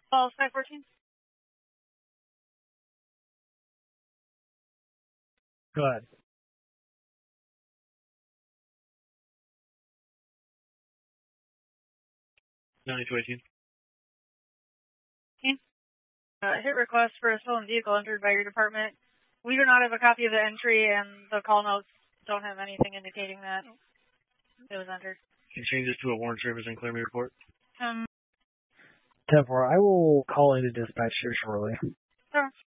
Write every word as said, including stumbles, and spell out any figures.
Call five fourteen. Go ahead. ninety-two eighteen. Uh, hit request for a stolen vehicle entered by your department. We do not have a copy of the entry, and the call notes don't have anything indicating that it was entered. Can you change this to a warrant service and clear me report? Um, ten four, I will call into dispatch here shortly. sure.